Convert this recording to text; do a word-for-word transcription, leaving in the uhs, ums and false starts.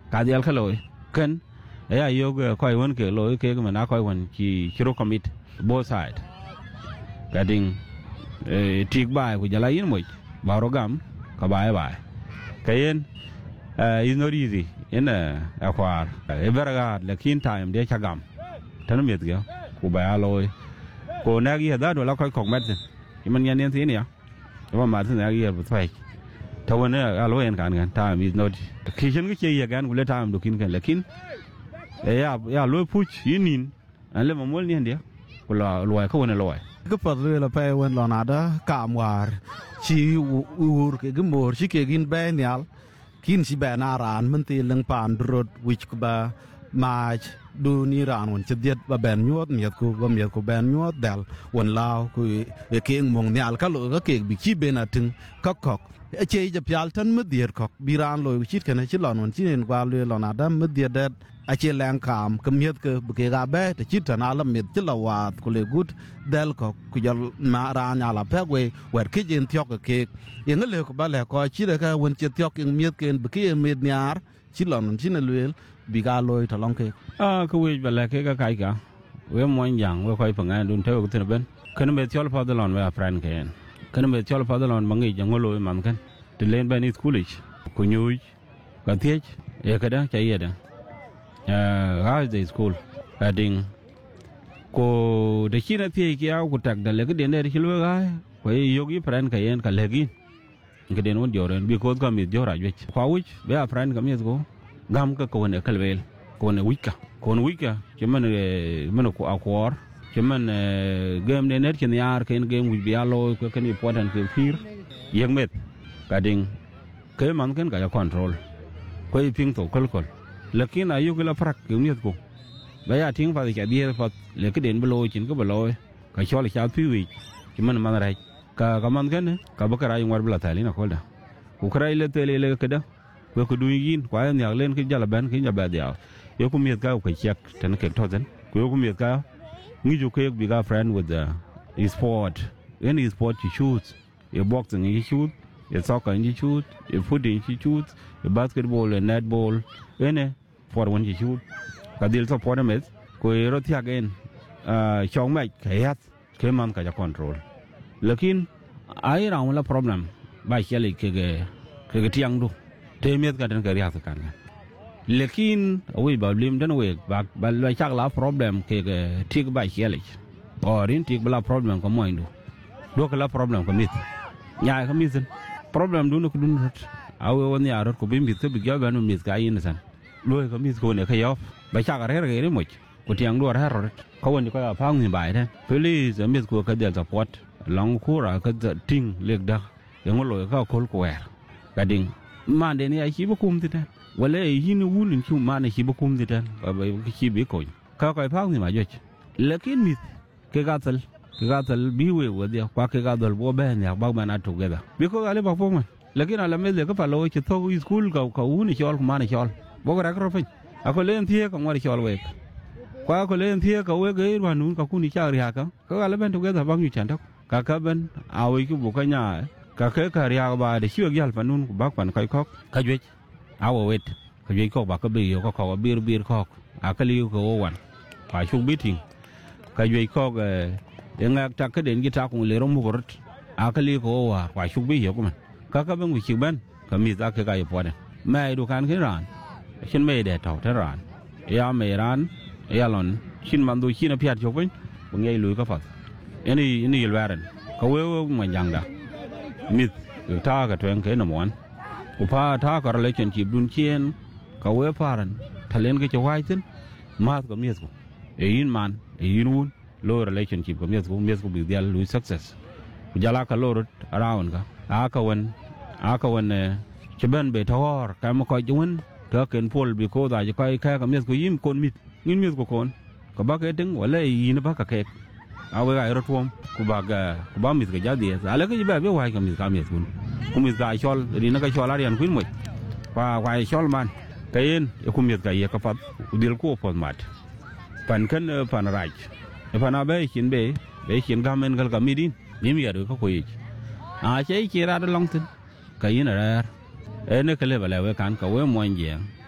ka dial ka loy ken ya yo ko won ke loy ke ma na ko won ki chiro commit both side gading tik bai ku jala yin moy baro gam ka bai bai kayen is not easy in a akwar e verga lakin time de chagam tan met ga ku ba loy ko na gi da do la ko kok met man yan yan tin ya ma ma tin ya gi bu thai tawon a loy en kan kan time is not kitchen gi che ya gan ku le time do kin kan lakin e ya ya loy puch yinin an le mamol ni ndia ku la loy ko wona loy cái phần lừa là phải quên là nada đó cảm war chi ur cái cái mồi chi cái gin bé nhal kin si bé na ran mình tiền lăng pan road which ba mà du ni ran won chdiet ba ben nyot miet ko ba miet ko ben nyot dal won lao ku e ke mong nyal ka lo ka ke bi chi ben atin ka kok e che je pyal tan mid dier kok bi ran lo chi kana chi lon won chi en kwa lừa là nada mid dier det a che lang kam ka miet ke ke ga be te chi tan ala miet chi la wa ko le gut del ko ku jal ma ra nya la pe we wer ki jin tyok ke yen le ko ba le ko chi le ka won chi tyok ing miet ken bi ke miet nyar chi lon chi na lwel bi ga loy ta long ke a ko we ba le ke ka kai ka we mon yang we ko pa nga dun te ko tin ben kan me tyol pa dalon we afran ken kan me tyol pa dalon mangi jang lo man kan te len ben is kulich ku nyuj ka tiech e ka da cha yeda uh, high school ading ko de china tie ki au ko tak dale ke den de chilo ga ko yogi friend ka yen ka legi ke den won joren bi ko ga mi jora jwech kwa wich be a friend ka mi go gam ka ko ne kalwel ko ne wika ko ne wika ke man man ko akwor ke man game de net ken yar ken game wi bi alo ko ken important ke fir yeng met kading ke man ken ka control ko ping to kol kol lakin ayu ke la prak ke mi ko ba ya ting fa ke bier fa le ke den blo chin ko blo ka chol cha pi wi ki man man rai ka ka man ken ka ba kara yung war bla tali na kolda ku krai le tele le ke da ko ko du yin kwa ya len ke jala ban ke ja ba dia yo ku mi ka ko chek tan ke to zen ku yo ku mi ka ngi ju ke bi ga friend with the sport any sport you choose your boxing you choose your soccer you choose your footing you choose your basketball and netball any for one you choose ka dil support met ko ro ti again uh chong mai kayat ke man ka ja control lakin ai ra la problem ba chele ke ke ke tiang du te met ka den ka ria ka kan lakin wi ba lim den we ba ba la chak la problem ke ke tik ba chele orin tik bla problem ko moindu do ka la problem ko mit nya ka mit problem du no ku dun rot awe won ya rot ko bi mit bi ga ba no mit ka yin san loy ko mis ko ne ka yof ba cha ka re re re mo ko tiang do ra ro ko won ko pa ngi bai de please mis ko ka del support long ku ra ka ting lek da yang loy ka kol ko wer ka ding man de ni ai chi ba kum ti ta wala yin wulin chu man chi ba kum ti ta ba ba chi bi ko ka ko pa ngi ma jo lakin mit ke ga tal ke ga tal bi we wo dia kwa ke ga dol bo be ne ba ma na together bi ko ale ba po man lakin ala me de ka pa lo chi to school ka ka uni chol ma na chol bo ra ko fe ako len thie ka ngwa chol we kwa ko len thie ka we ge wa nun ka ku ni cha ri ha ka ka ala ben together bang yu chan dak ka ka ben awi ku bu ka nya ka ke ka ri ha ba de chi ge al panun ku bak pan kai kok ka jwe awo wet ka jwe ko ba ka bi yo ka ko bir bir kok akali ko wan pa chu biting ka jwe ko ge ngak ta ka den gi ta ku le ro mu gorot akali ko wa pa chu bi yo ko man ka ka ben wi chi ben ka mi za ke ga yo po de mai du kan ke ran xin mê để tàu thế ran ya mê ran ya lon xin man du xin apiat chụp với ngay lùi có phật any any ilwaran ka we ma jangda mit ta ka twen ke no mon upa ta ka relationship dun chien ka we paran thalen ke chawai tin mat ko mies ko e in man e in un lo relationship ko mies ko mies ko bi dial lui success ku jala ka lo around ka aka wen aka wen chben be tawar ka ma ko jun ta ken pol bi ko da kai ka ka mes ko yim kon mit yin mes ko kon ka ba ke ting wala yin ba ka ke awe ga ro tom ku ba ga ku ba mis ga ja de ala ke ba be wa ka mis ka mes kun ku mis ga chol ri na ka chol arian kuin mo wa wa chol man kayen ku mis ga ye ka pat ku dil ko pon mat pan kan pan raj pan abe kin be be kin ga men gal ka midin mi mi ya do ko ko yi a che ki ra da long tin kayin ra ene kale bala we kan ka we mo nje